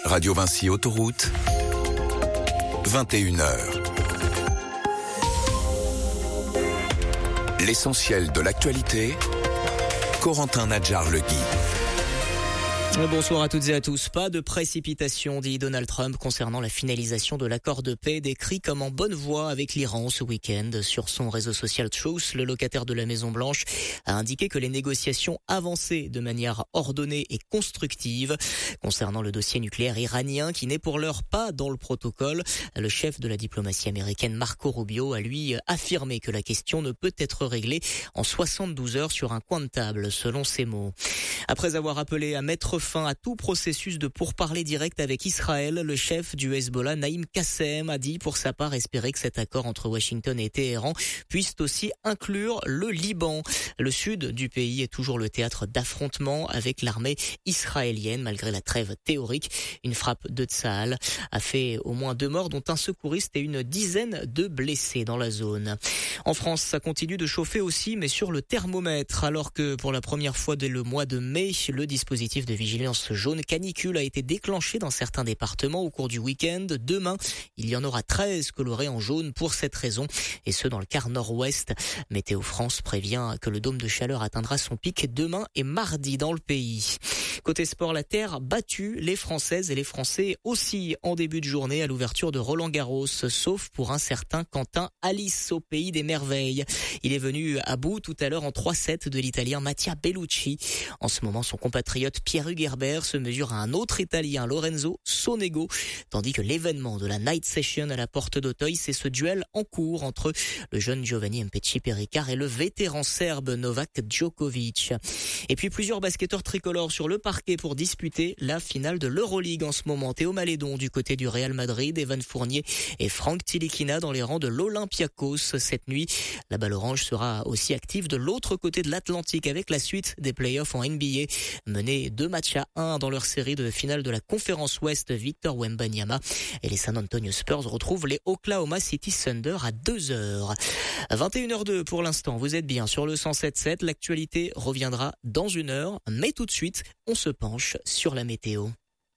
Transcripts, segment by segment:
Radio Vinci Autoroute, 21h. L'essentiel de l'actualité, Corentin Nadjar-Legui. Bonsoir à toutes et à tous. Pas de précipitation, dit Donald Trump, concernant la finalisation de l'accord de paix décrit comme en bonne voie avec l'Iran ce week-end. Sur son réseau social Truth, le locataire de la Maison-Blanche a indiqué que les négociations avançaient de manière ordonnée et constructive. Concernant le dossier nucléaire iranien, qui n'est pour l'heure pas dans le protocole, le chef de la diplomatie américaine, Marco Rubio, a lui affirmé que la question ne peut être réglée en 72 heures sur un coin de table, selon ses mots. Après avoir appelé à mettre fin à tout processus de pourparlers direct avec Israël, le chef du Hezbollah, Naïm Kassem, a dit pour sa part espérer que cet accord entre Washington et Téhéran puisse aussi inclure le Liban. Le sud du pays est toujours le théâtre d'affrontements avec l'armée israélienne, malgré la trêve théorique. Une frappe de Tsahal a fait au moins 2 morts, dont un secouriste, et une dizaine de blessés dans la zone. En France, ça continue de chauffer aussi, mais sur le thermomètre, alors que pour la première fois dès le mois de mai, le dispositif de vigilance jaune canicule a été déclenché dans certains départements au cours du week-end. Demain, il y en aura 13 colorés en jaune pour cette raison, et ce dans le quart nord-ouest. Météo France prévient que le dôme de chaleur atteindra son pic demain et mardi dans le pays. Côté sport, la terre battue, les Françaises et les Français aussi en début de journée à l'ouverture de Roland-Garros, sauf pour un certain Quentin Alice au pays des merveilles. Il est venu à bout tout à l'heure en 3-7 de l'Italien Mattia Bellucci. En ce moment, son compatriote Pierre-Hugues Herbert se mesure à un autre Italien, Lorenzo Sonego, tandis que l'événement de la Night Session à la Porte d'Auteuil, c'est ce duel en cours entre le jeune Giovanni Mpetshi Pericard et le vétéran serbe Novak Djokovic. Et puis plusieurs basketteurs tricolores sur le parquet pour disputer la finale de l'Euroleague en ce moment. Théo Malédon du côté du Real Madrid, Evan Fournier et Franck Tilikina dans les rangs de l'Olympiakos cette nuit. La balle orange sera aussi active de l'autre côté de l'Atlantique avec la suite des playoffs en NBA. Menés 2-1 dans leur série de finale de la conférence Ouest, Victor Wembanyama et les San Antonio Spurs retrouvent les Oklahoma City Thunder à 2h. 21h02 pour l'instant, vous êtes bien sur le 107.7. L'actualité reviendra dans 1 heure, mais tout de suite, on se penche sur la météo.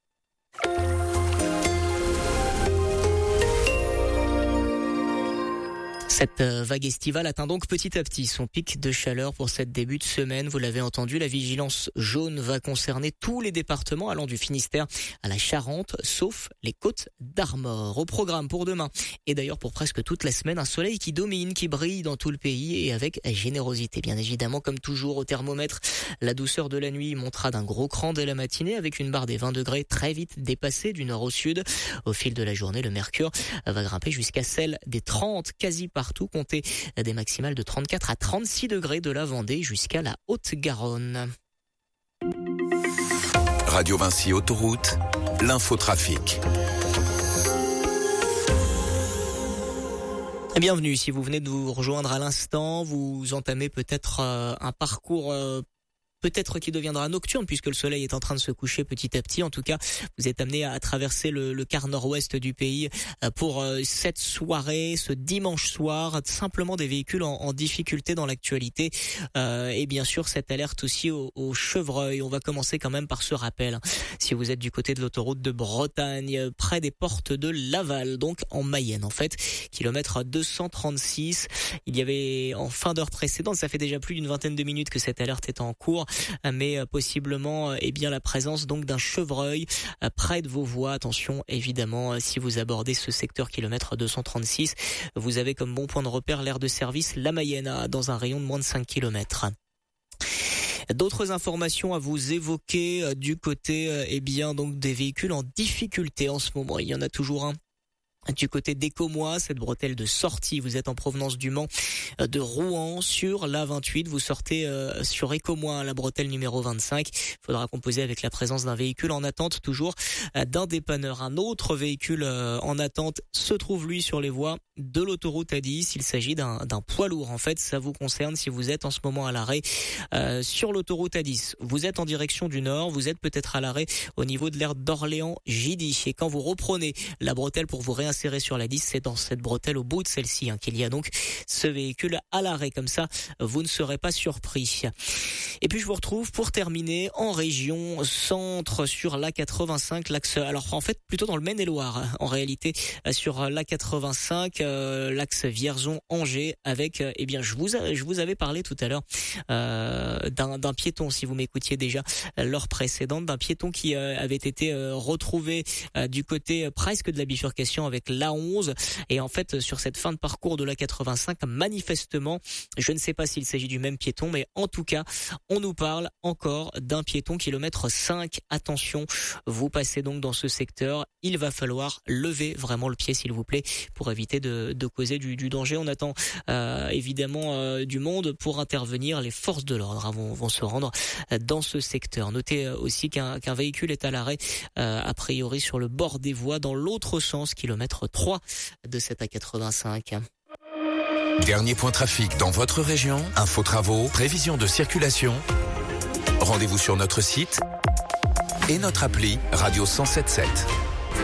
Cette vague estivale atteint donc petit à petit son pic de chaleur pour cette début de semaine. Vous l'avez entendu, la vigilance jaune va concerner tous les départements allant du Finistère à la Charente, sauf les Côtes d'Armor. Au programme pour demain, et d'ailleurs pour presque toute la semaine, un soleil qui domine, qui brille dans tout le pays et avec générosité. Bien évidemment, comme toujours au thermomètre, la douceur de la nuit montera d'un gros cran dès la matinée avec une barre des 20 degrés très vite dépassée du nord au sud. Au fil de la journée, le mercure va grimper jusqu'à celle des 30 quasi partout, comptez des maximales de 34 à 36 degrés de la Vendée jusqu'à la Haute-Garonne. Radio Vinci Autoroute, l'infotrafic. Bienvenue, si vous venez de vous rejoindre à l'instant, vous entamez peut-être un parcours peut-être qui deviendra nocturne puisque le soleil est en train de se coucher petit à petit. En tout cas, vous êtes amené à traverser le quart nord-ouest du pays pour cette soirée, ce dimanche soir. Simplement des véhicules en difficulté dans l'actualité et bien sûr cette alerte aussi au chevreuil. On va commencer quand même par ce rappel. Si vous êtes du côté de l'autoroute de Bretagne, près des portes de Laval, donc en Mayenne en fait, kilomètre 236, il y avait en fin d'heure précédente, ça fait déjà plus d'une vingtaine de minutes que cette alerte est en cours, mais possiblement la présence donc d'un chevreuil près de vos voies. Attention évidemment, si vous abordez ce secteur kilomètre 236, vous avez comme bon point de repère l'aire de service La Mayenne dans un rayon de moins de 5 km. D'autres informations à vous évoquer du côté donc des véhicules en difficulté en ce moment. Il y en a toujours un du côté d'Écomois, cette bretelle de sortie, vous êtes en provenance du Mans, de Rouen sur la 28, vous sortez sur Écomois, la bretelle numéro 25. Il faudra composer avec la présence d'un véhicule en attente toujours d'un dépanneur. Un autre véhicule en attente se trouve lui sur les voies de l'autoroute A10. Il s'agit d'un poids lourd. En fait, ça vous concerne si vous êtes en ce moment à l'arrêt sur l'autoroute A10. Vous êtes en direction du nord, vous êtes peut-être à l'arrêt au niveau de l'aire d'Orléans-Gidy. Et quand vous reprenez la bretelle pour vous réinstaller serré sur la 10, c'est dans cette bretelle au bout de celle-ci qu'il y a donc ce véhicule à l'arrêt. Comme ça, vous ne serez pas surpris. Et puis je vous retrouve pour terminer en région centre sur l'A85, l'axe, alors en fait plutôt dans le Maine-et-Loire en réalité, sur l'A85, l'axe Vierzon-Angers avec, eh bien je vous avais parlé tout à l'heure d'un piéton, si vous m'écoutiez déjà l'heure précédente, d'un piéton qui avait été retrouvé du côté presque de la bifurcation avec l'A11, et en fait sur cette fin de parcours de l'A85, manifestement, je ne sais pas s'il s'agit du même piéton, mais en tout cas on nous parle encore d'un piéton kilomètre 5. Attention, vous passez donc dans ce secteur, il va falloir lever vraiment le pied s'il vous plaît pour éviter de causer du danger. On attend évidemment du monde pour intervenir. Les forces de l'ordre vont se rendre dans ce secteur. Notez aussi qu'un véhicule est à l'arrêt a priori sur le bord des voies dans l'autre sens, kilomètre 3 de cette A85. Dernier point trafic dans votre région, info travaux, prévision de circulation. Rendez-vous sur notre site et notre appli Radio 107.7.